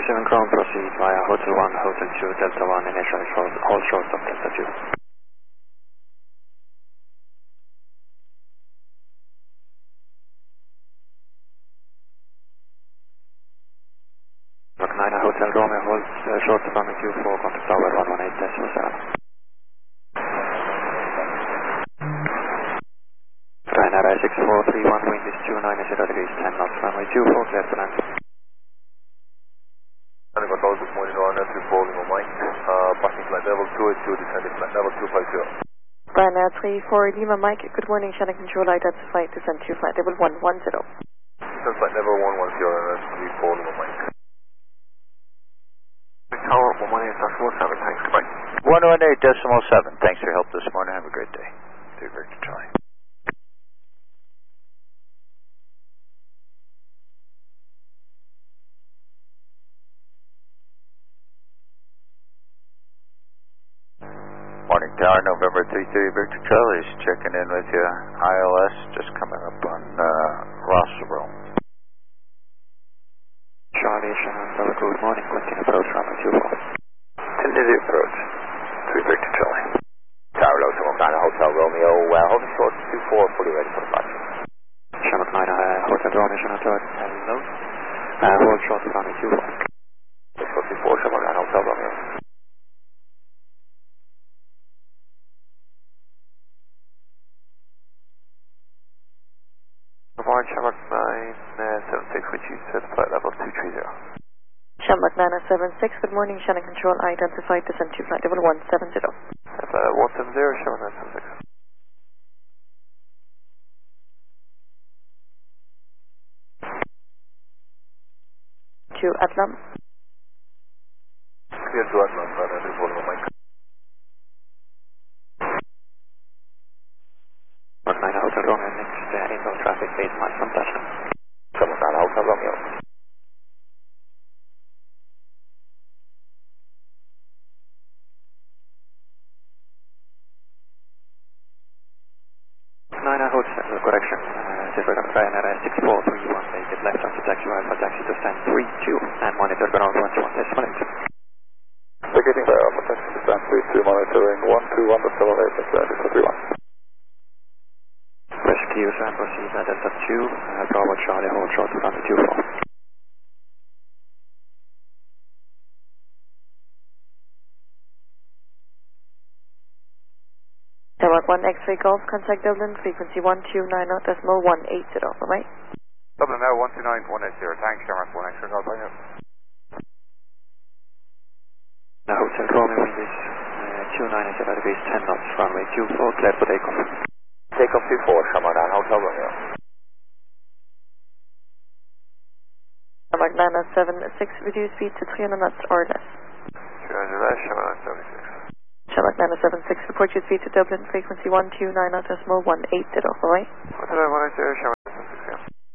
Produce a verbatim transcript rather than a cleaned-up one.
seven Crown, proceed via Hotel one, Hotel two, Delta one, initial short, hold short of Delta two. Rock nine, Hotel Romeo, hold uh, short of runway two four, contact tower one one eight decimal seven. Ryanair six four three one, wind is two nine zero degrees, ten knots, runway two four, clear to land. Running control, good morning, Ryanair three four Lima Mike, uh, passing flight level two eight two, descending flight level two five zero. Ryanair three four Lima Mike, good morning, Shannon Control, identify descent to flight level one one zero. Descent flight level one one zero, Ryanair three four Lima Mike. Tower one one eight decimal seven, thanks, goodbye. one one eight decimal seven, thanks for your help this morning, have a great day. Three Victor Charlie. Morning Tower, November three three Victor Charlie is checking in with you. I L S just coming up on uh, Rossborough. Charlie, Shannon, good morning, continue approach runway two four. Continue approach, three Victor Charlie. Tower low, Shamrock nine, Hotel Romeo, uh, hold short two four, fully ready for departure. Shamrock nine, uh, Hotel Romeo, Shannon, hello. Uh, hold short of runway two four. Short two four, Shamrock nine, Hotel Romeo. Good morning, Shamrock nine seven six, which is at flight level two three zero. Shamrock nine seven six, good morning, Shannon Control, identified descent to flight level one seven zero. At flight level one seven zero, Shamrock nine seven six. To Atlam. Clear to Atlam, Ryanair three four Lima Mike. Rock nine, Hotel Romeo, next uh, inbound traffic, eight miles from touchdown. Shamrock nine, Hotel Romeo. nine Hotel, correction, uh, Silver Ryanair six four three one, make it left onto taxi Alpha taxi to stand three two, and monitor ground one two one decimal eight. Beginning by Alpha taxi to stand three two, monitoring one two one decimal eight, and landing for three one. Rescue and proceed at Delta two, uh, Bravo Charlie, hold short of runway two four. Shamrock one X-ray Golf, contact Dublin, frequency one two nine zero decimal one eight zero, bye-bye. Dublin now one two nine one eight zero, thanks, Shamrock one X-ray Golf, bye now. Now Hotel Romeo, wind is uh, two nine zero degrees, ten knots, runway two four, clear for takeoff. Takeoff two four, Shamrock nine, Hotel Romeo. Shamrock nine seven six, reduce speed to three hundred knots or less. three hundred less, Shamrock nine seven six. Shamrock nine seven six, report your speed to Dublin, frequency one two nine zero decimal one eight zero, bye-bye. Hotel one eight zero, Shamrock